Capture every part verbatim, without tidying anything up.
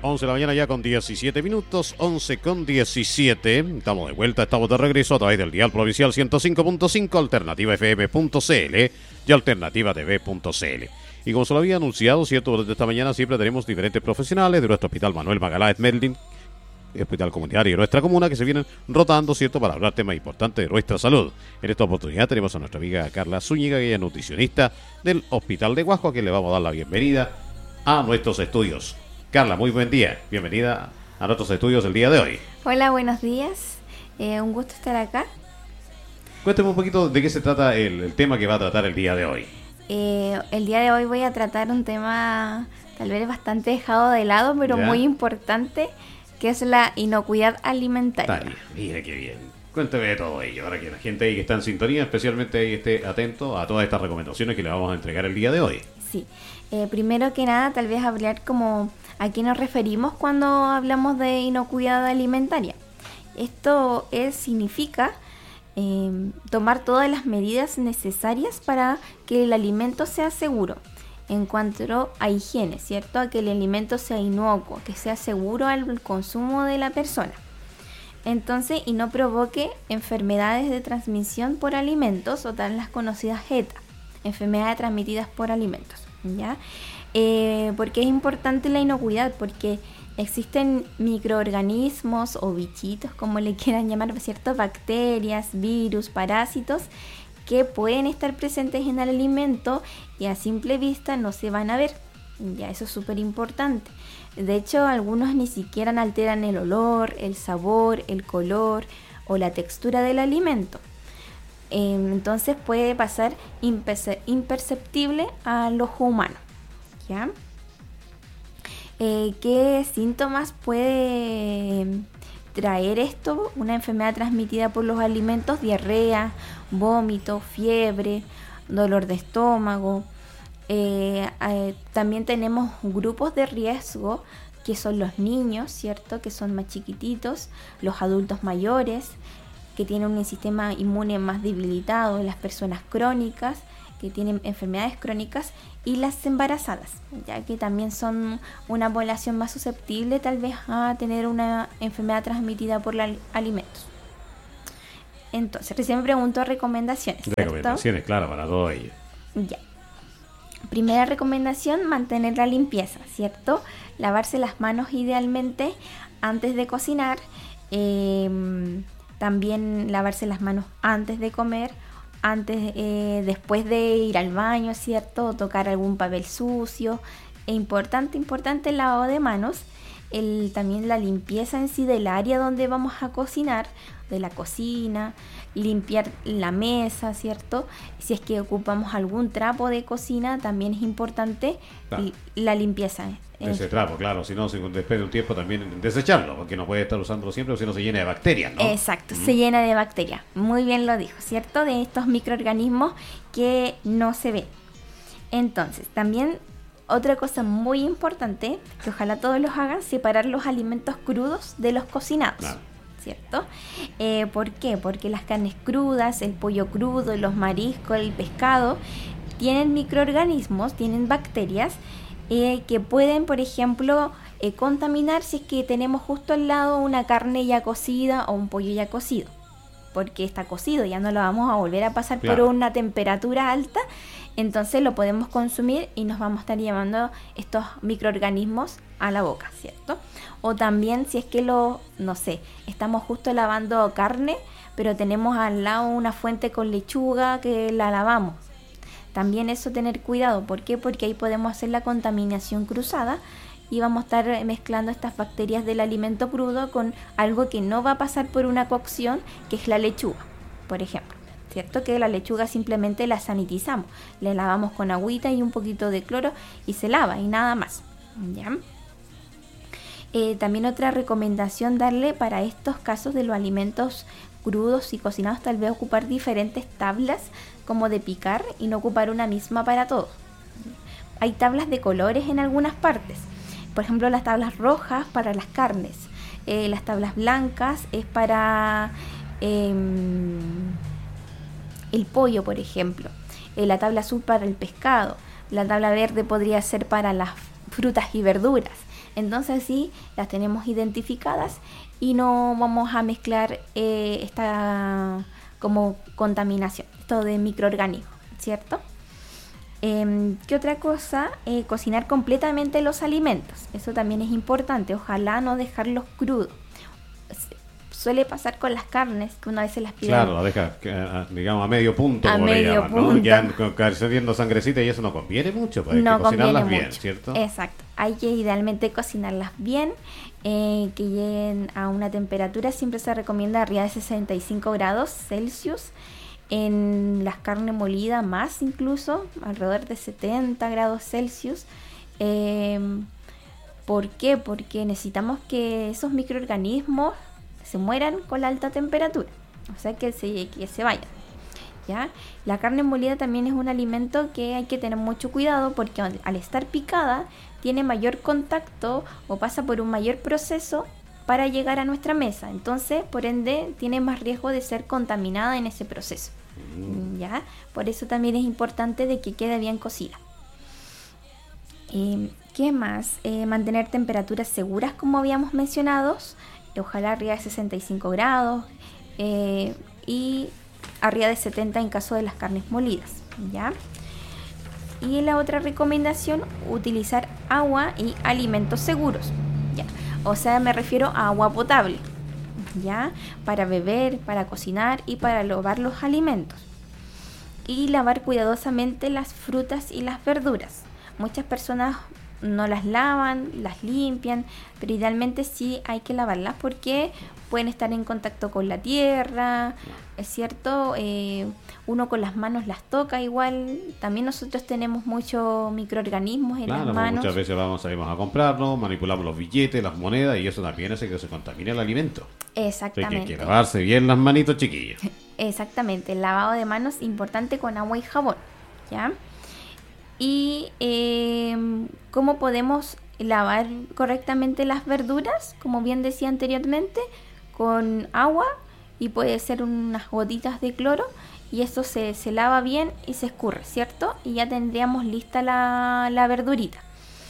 once de la mañana ya con diecisiete minutos, once con diecisiete. Estamos de vuelta, estamos de regreso a través del dial provincial ciento cinco punto cinco, alternativa f m punto c l y alternativa t v punto c l. Y como se lo había anunciado, ¿cierto? Desde esta mañana siempre tenemos diferentes profesionales de nuestro hospital Manuel Magaláes Merlin, hospital comunitario de nuestra comuna, que se vienen rotando, ¿cierto?, para hablar temas importantes de nuestra salud. En esta oportunidad tenemos a nuestra amiga Carla Zúñiga, que ella es nutricionista del Hospital de Guasco, a quien le vamos a dar la bienvenida a nuestros estudios. Carla, muy buen día. Bienvenida a nuestros estudios el día de hoy. Hola, buenos días. Eh, un gusto estar acá. Cuéntame un poquito de qué se trata el, el tema que va a tratar el día de hoy. Eh, el día de hoy voy a tratar un tema tal vez bastante dejado de lado, pero ¿ya?, muy importante, que es la inocuidad alimentaria. Dale, mira qué bien. Cuéntame de todo ello, para que la gente ahí que está en sintonía, especialmente ahí, esté atento a todas estas recomendaciones que le vamos a entregar el día de hoy. Sí, eh, primero que nada, tal vez hablar como a qué nos referimos cuando hablamos de inocuidad alimentaria. Esto es, significa eh, tomar todas las medidas necesarias para que el alimento sea seguro. En cuanto a higiene, ¿cierto? A que el alimento sea inocuo, que sea seguro al consumo de la persona. Entonces, y no provoque enfermedades de transmisión por alimentos, o tal las conocidas E T A, enfermedades transmitidas por alimentos, ¿ya? Eh, porque es importante la inocuidad, porque existen microorganismos o bichitos, como le quieran llamar, ¿cierto? Bacterias, virus, parásitos, que pueden estar presentes en el alimento y a simple vista no se van a ver. Ya, eso es súper importante. De hecho, algunos ni siquiera alteran el olor, el sabor, el color o la textura del alimento. Eh, entonces puede pasar imperce- imperceptible al ojo humano. ¿Ya? Eh, ¿Qué síntomas puede traer esto? Una enfermedad transmitida por los alimentos: diarrea, vómito, fiebre, dolor de estómago. Eh, eh, también tenemos grupos de riesgo, que son los niños, ¿cierto?, que son más chiquititos, los adultos mayores, que tienen un sistema inmune más debilitado, las personas crónicas, que tienen enfermedades crónicas, y las embarazadas, ya que también son una población más susceptible tal vez a tener una enfermedad transmitida por los alimentos. Entonces, recién me preguntó recomendaciones, ¿cierto? Recomendaciones, claro, para todo ello. Ya. Primera recomendación, mantener la limpieza, ¿cierto? Lavarse las manos idealmente antes de cocinar. Eh, también lavarse las manos antes de comer, antes, eh, después de ir al baño, ¿cierto? Tocar algún papel sucio. E importante, importante el lavado de manos. El, también la limpieza en sí del área donde vamos a cocinar, de la cocina, limpiar la mesa, ¿cierto? Si es que ocupamos algún trapo de cocina, también es importante, claro, la limpieza. Ese eh, trapo, claro, si no, después de un tiempo también desecharlo, porque no puede estar usándolo siempre, o si no se llena de bacterias, ¿no? Exacto, mm. se Mm. llena de bacterias, muy bien lo dijo, ¿cierto? De estos microorganismos que no se ven. Entonces, también otra cosa muy importante, que ojalá todos los hagan, separar los alimentos crudos de los cocinados. Claro. ¿Cierto? Eh, ¿Por qué? Porque las carnes crudas, el pollo crudo, los mariscos, el pescado, tienen microorganismos, tienen bacterias eh, que pueden, por ejemplo, eh, contaminar si es que tenemos justo al lado una carne ya cocida o un pollo ya cocido. Porque está cocido, ya no lo vamos a volver a pasar claro. por una temperatura alta, entonces lo podemos consumir y nos vamos a estar llevando estos microorganismos a la boca, ¿cierto? O también si es que lo, no sé, estamos justo lavando carne, pero tenemos al lado una fuente con lechuga que la lavamos. También eso tener cuidado, ¿por qué? Porque ahí podemos hacer la contaminación cruzada y vamos a estar mezclando estas bacterias del alimento crudo con algo que no va a pasar por una cocción, que es la lechuga, por ejemplo. ¿Cierto? Que la lechuga simplemente la sanitizamos, le lavamos con agüita y un poquito de cloro y se lava y nada más. ¿Ya? Eh, también otra recomendación darle para estos casos de los alimentos crudos y cocinados, tal vez ocupar diferentes tablas como de picar y no ocupar una misma para todos. Hay tablas de colores en algunas partes, por ejemplo las tablas rojas para las carnes, eh, las tablas blancas es para eh, el pollo, por ejemplo, eh, la tabla azul para el pescado, la tabla verde podría ser para las frutas y verduras. Entonces sí, las tenemos identificadas y no vamos a mezclar eh, esta como contaminación, esto de microorganismos, ¿cierto? Eh, ¿Qué otra cosa? Eh, cocinar completamente los alimentos. Eso también es importante. Ojalá no dejarlos crudos. Suele pasar con las carnes, que una vez se las pide. Claro, la deja, digamos, a medio punto, a como medio le llaman, punto. ¿no? Quedan cayendo sangrecita y eso no conviene mucho, pues hay no que cocinarlas conviene bien, mucho. ¿cierto? Exacto. Hay que idealmente cocinarlas bien, eh, que lleguen a una temperatura, siempre se recomienda arriba de sesenta y cinco grados Celsius. En las carnes molidas más incluso, alrededor de setenta grados Celsius. Eh, ¿Por qué? Porque necesitamos que esos microorganismos se mueran con la alta temperatura, o sea que se, que se vayan, ¿ya? La carne molida también es un alimento que hay que tener mucho cuidado porque al, al estar picada tiene mayor contacto o pasa por un mayor proceso para llegar a nuestra mesa, entonces por ende tiene más riesgo de ser contaminada en ese proceso, mm. ¿ya? Por eso también es importante de que quede bien cocida. Eh, ¿Qué más? Eh, mantener temperaturas seguras como habíamos mencionado. Ojalá arriba de sesenta y cinco grados eh, y arriba de setenta en caso de las carnes molidas, ¿ya? Y la otra recomendación, utilizar agua y alimentos seguros, ¿ya? O sea, me refiero a agua potable, ¿ya? Para beber, para cocinar y para lavar los alimentos. Y lavar cuidadosamente las frutas y las verduras. Muchas personas no las lavan, las limpian, pero idealmente sí hay que lavarlas porque pueden estar en contacto con la tierra, es cierto, eh, uno con las manos las toca igual, también nosotros tenemos muchos microorganismos en claro, las manos. Muchas veces vamos, salimos a comprarlo, manipulamos los billetes, las monedas y eso también hace que se contamine el alimento. Exactamente. Así que hay que lavarse bien las manitos, chiquillos. Exactamente, el lavado de manos importante con agua y jabón, ¿ya? Y eh, cómo podemos lavar correctamente las verduras, como bien decía anteriormente, con agua y puede ser unas gotitas de cloro y esto se, se lava bien y se escurre, ¿cierto? Y ya tendríamos lista la, la verdurita.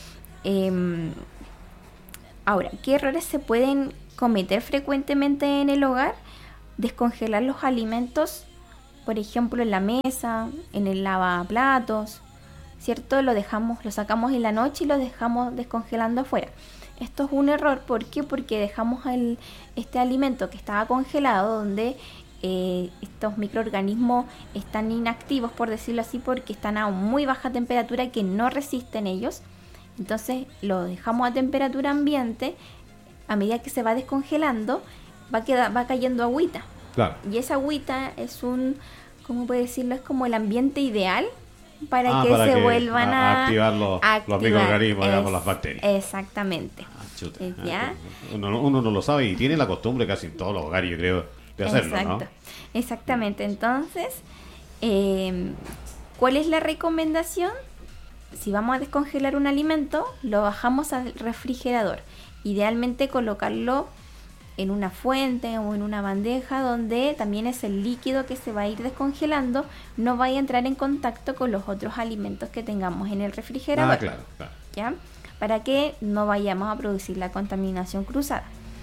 Eh, ahora, ¿qué errores se pueden cometer frecuentemente en el hogar? Descongelar los alimentos, por ejemplo en la mesa, en el lavaplatos, ¿cierto? Lo dejamos, lo sacamos en la noche y lo dejamos descongelando afuera. Esto es un error, ¿por qué? Porque dejamos el, este alimento que estaba congelado donde eh, estos microorganismos están inactivos, por decirlo así, porque están a muy baja temperatura que no resisten ellos. Entonces lo dejamos a temperatura ambiente, a medida que se va descongelando va, queda, va cayendo agüita. Claro. Y esa agüita es un, ¿cómo puedo decirlo? Es como el ambiente ideal para ah, que para se que vuelvan a, a activar los, activar. los microorganismos, es, digamos, las bacterias. Exactamente. Ah, chuta. ¿Ya? Uno, uno no lo sabe y tiene la costumbre casi en todos los hogares, yo creo, de hacerlo, Exacto. ¿no? Exactamente. Entonces, eh, ¿cuál es la recomendación? Si vamos a descongelar un alimento, lo bajamos al refrigerador. Idealmente colocarlo en una fuente o en una bandeja donde también es el líquido que se va a ir descongelando, no vaya a entrar en contacto con los otros alimentos que tengamos en el refrigerador. Ah, claro, claro. ¿Ya? Para que no vayamos a producir la contaminación cruzada.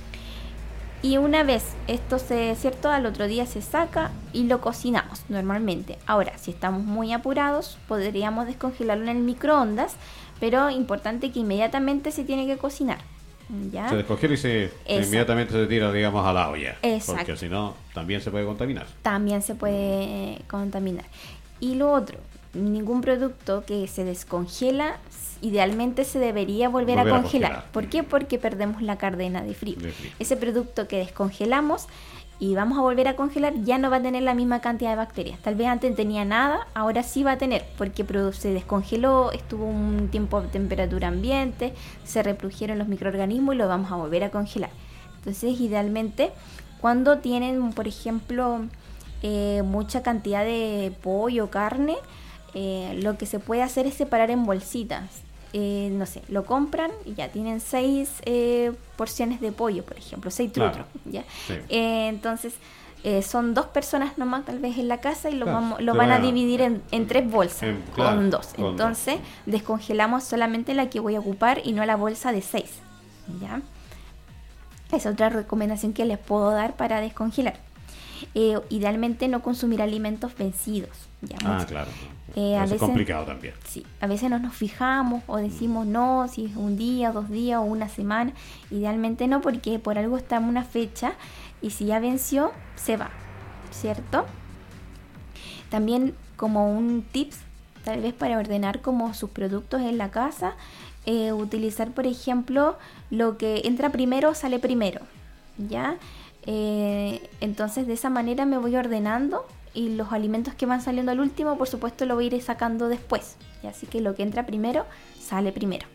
Y una vez esto se, ¿cierto? Al otro día se saca y lo cocinamos normalmente. Ahora, si estamos muy apurados, podríamos descongelarlo en el microondas, pero importante que inmediatamente se tiene que cocinar. ¿Ya? Se descongela y se inmediatamente se tira, digamos, a la olla. Exacto. Porque si no, también se puede contaminar. También se puede contaminar. Y lo otro, ningún producto que se descongela, idealmente se debería volver, volver a, congelar. a congelar. ¿Por qué? Porque perdemos la cadena de frío. de frío. Ese producto que descongelamos y vamos a volver a congelar ya no va a tener la misma cantidad de bacterias. Tal vez antes tenía nada, ahora sí va a tener, porque se descongeló, estuvo un tiempo a temperatura ambiente, se reprodujeron los microorganismos y lo vamos a volver a congelar. Entonces, idealmente, cuando tienen, por ejemplo, eh, mucha cantidad de pollo o carne, eh, lo que se puede hacer es separar en bolsitas. Eh, no sé, lo compran y ya tienen seis eh, porciones de pollo, por ejemplo, seis trutros, claro. ¿Ya? Sí. Eh, entonces eh, son dos personas nomás tal vez en la casa y lo, claro, vamos, lo van a dividir en, en tres bolsas, en, claro, con dos. con Entonces dos. descongelamos solamente la que voy a ocupar y no la bolsa de seis. ¿Ya? Es otra recomendación que les puedo dar para descongelar. Eh, idealmente no consumir alimentos vencidos. ¿Ya? Ah, Mucho. claro. Eh, a Eso veces, es complicado también. Sí, a veces no nos fijamos o decimos no, si es un día, dos días o una semana. Idealmente no, porque por algo está en una fecha y si ya venció, se va, ¿cierto? También como un tips, tal vez para ordenar como sus productos en la casa, eh, utilizar por ejemplo lo que entra primero sale primero, ¿ya? Eh, entonces de esa manera me voy ordenando y los alimentos que van saliendo al último por supuesto lo voy a ir sacando después, ¿ya? Así que lo que entra primero sale primero.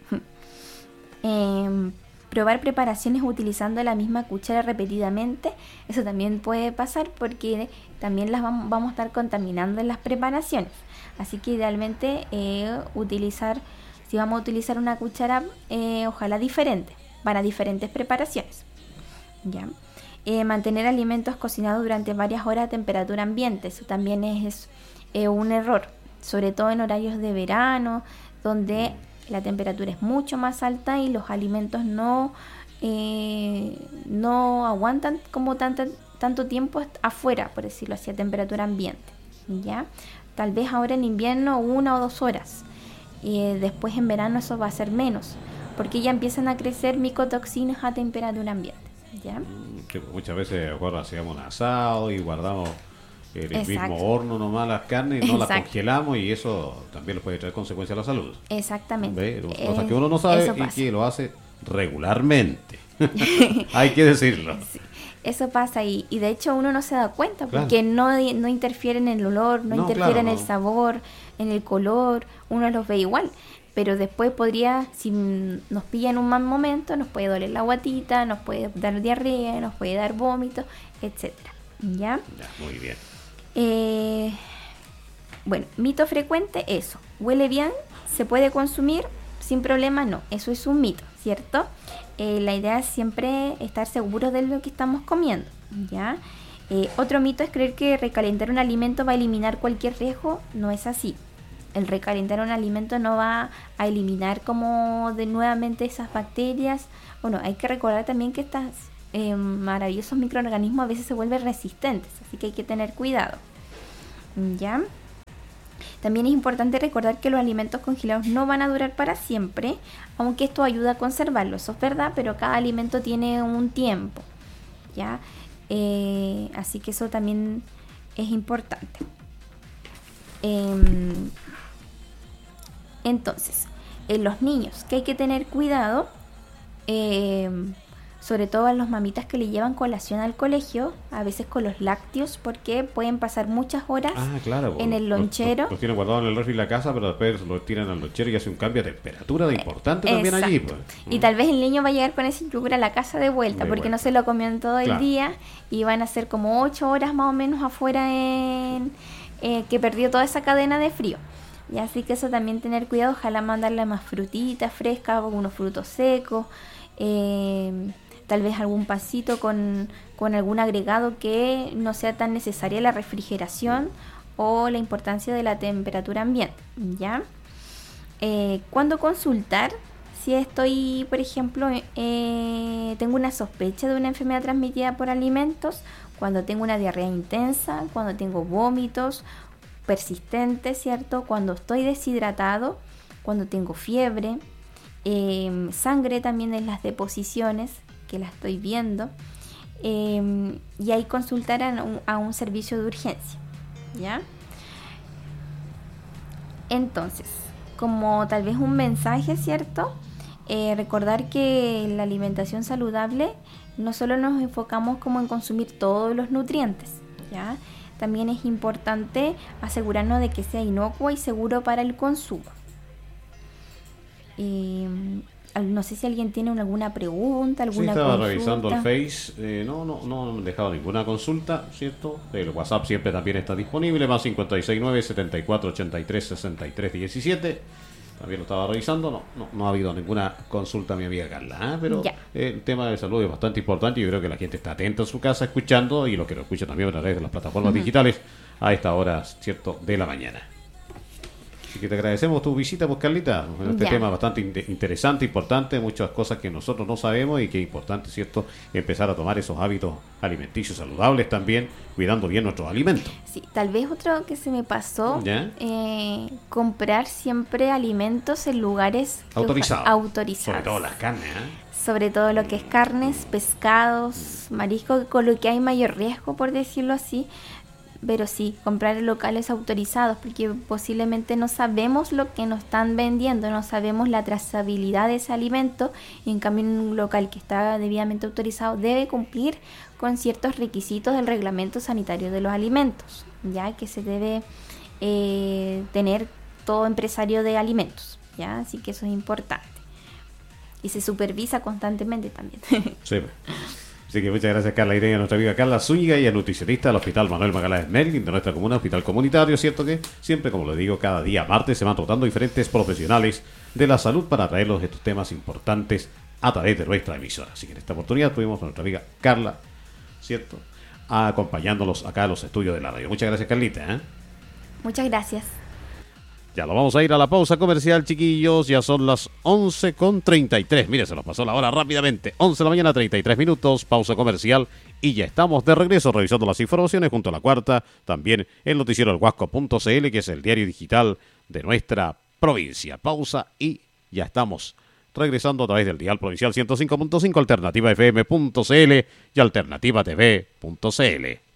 eh, probar preparaciones utilizando la misma cuchara repetidamente, eso también puede pasar porque también las vamos, vamos a estar contaminando en las preparaciones, así que idealmente eh, utilizar, si vamos a utilizar una cuchara eh, ojalá diferente para diferentes preparaciones, ¿ya? Eh, mantener alimentos cocinados durante varias horas a temperatura ambiente, eso también es, es eh, un error, sobre todo en horarios de verano, donde la temperatura es mucho más alta y los alimentos no, eh, no aguantan como tanto, tanto tiempo afuera, por decirlo así, a temperatura ambiente, ¿ya? Tal vez ahora en invierno una o dos horas, y después en verano eso va a ser menos, porque ya empiezan a crecer micotoxinas a temperatura ambiente, ¿ya? Que muchas veces ahora hacíamos un asado y guardamos en el Exacto. mismo horno nomás las carnes y no las Exacto. congelamos y eso también le puede traer consecuencias a la salud. Exactamente. ¿Ve? Eh, Cosas que uno no sabe eso y pasa. que lo hace regularmente. Hay que decirlo. Sí, eso pasa y, y de hecho uno no se da cuenta Claro. porque no, no interfiere en el olor, no, No, interfiere claro, en no. el sabor, en el color, uno los ve igual. Pero después podría, si mm, nos pilla en un mal momento, nos puede doler la guatita, nos puede dar diarrea, nos puede dar vómitos, etcétera. ¿Ya? Ya, muy bien. Eh, bueno, mito frecuente, eso. ¿Huele bien? ¿Se puede consumir? Sin problema, no. Eso es un mito, ¿cierto? Eh, la idea es siempre estar seguros de lo que estamos comiendo, ¿ya? Eh, otro mito es creer que recalentar un alimento va a eliminar cualquier riesgo. No es así. El recalentar un alimento no va a eliminar como de nuevamente esas bacterias. Bueno, hay que recordar también que estos eh, maravillosos microorganismos a veces se vuelven resistentes, así que hay que tener cuidado, ¿ya? También es importante recordar que los alimentos congelados no van a durar para siempre, aunque esto ayuda a conservarlo, eso es verdad, pero cada alimento tiene un tiempo, ¿ya? Eh, así que eso también es importante. Eh, entonces, en los niños, que hay que tener cuidado, eh, sobre todo a los mamitas que le llevan colación al colegio, a veces con los lácteos, porque pueden pasar muchas horas Ah, claro. en el lonchero. Los, los tienen guardados en el refri de la casa, pero después los tiran al lonchero y hace un cambio de temperatura de importante también Exacto. allí. Pues. Y Mm. tal vez el niño va a llegar con ese yogur a la casa de vuelta, De porque vuelta. no se lo comió en todo el Claro. día y van a ser como ocho horas más o menos afuera en eh, que perdió toda esa cadena de frío. Y así que eso también tener cuidado, ojalá mandarle más frutitas frescas, algunos frutos secos, eh, tal vez algún pasito con, con algún agregado que no sea tan necesaria la refrigeración o la importancia de la temperatura ambiente, ¿ya? Eh, ¿Cuándo consultar? Si estoy, por ejemplo, eh, tengo una sospecha de una enfermedad transmitida por alimentos, cuando tengo una diarrea intensa, cuando tengo vómitos persistentes, ¿cierto? Cuando estoy deshidratado, cuando tengo fiebre, eh, sangre también en las deposiciones, que la estoy viendo, eh, y ahí consultar a un, a un servicio de urgencia, ¿ya? Entonces, como tal vez un mensaje, ¿cierto? Eh, recordar que la alimentación saludable no solo nos enfocamos como en consumir todos los nutrientes, ¿ya? También es importante asegurarnos de que sea inocuo y seguro para el consumo. Eh, no sé si alguien tiene alguna pregunta, Sí, alguna estaba consulta. revisando el Face, eh, no, no, no han dejado ninguna consulta, ¿cierto? El WhatsApp siempre también está disponible, más cinco seis nueve, siete cuatro ocho tres, seis tres uno siete. también lo estaba revisando, no, no, no ha habido ninguna consulta a mi amiga Carla, ¿eh? Pero Ya. eh, el tema de salud es bastante importante y yo creo que la gente está atenta en su casa escuchando y los que lo escuchan también a través de las plataformas Ujú. digitales a esta hora, cierto, de la mañana. Así que te agradecemos tu visita, pues Carlita, en este Ya. tema bastante in- interesante, importante, muchas cosas que nosotros no sabemos y que es importante, ¿cierto?, empezar a tomar esos hábitos alimenticios saludables también, cuidando bien nuestros alimentos. Sí, tal vez otro que se me pasó, ¿Ya? eh, comprar siempre alimentos en lugares que Autorizado. ofa- autorizados. Sobre todo las carnes, ¿eh? Sobre todo lo que es carnes, pescados, marisco, con lo que hay mayor riesgo, por decirlo así. Pero sí, comprar en locales autorizados, porque posiblemente no sabemos lo que nos están vendiendo, no sabemos la trazabilidad de ese alimento, y en cambio en un local que está debidamente autorizado debe cumplir con ciertos requisitos del reglamento sanitario de los alimentos, ya que se debe eh, tener todo empresario de alimentos, ya, así que eso es importante. Y se supervisa constantemente también. Sí. Así que muchas gracias, Carla Ireña, nuestra amiga Carla Zúñiga, y es nutricionista del Hospital Manuel Magaláes Merlin de nuestra comuna, hospital comunitario, ¿cierto? Que siempre, como lo digo, cada día martes se van rotando diferentes profesionales de la salud para traerlos estos temas importantes a través de nuestra emisora. Así que en esta oportunidad tuvimos a nuestra amiga Carla, ¿cierto?, acompañándolos acá a los estudios de la radio. Muchas gracias, Carlita, ¿eh? Muchas gracias. Ya lo vamos a ir a la pausa comercial, chiquillos. Ya son las once con treinta y tres. Mire, se nos pasó la hora rápidamente. once de la mañana, treinta y tres minutos. Pausa comercial. Y ya estamos de regreso revisando las informaciones junto a la cuarta. También el noticiero el huasco punto c l, que es el diario digital de nuestra provincia. Pausa y ya estamos regresando a través del dial provincial ciento cinco punto cinco, alternativa f m punto c l y alternativa t v punto c l.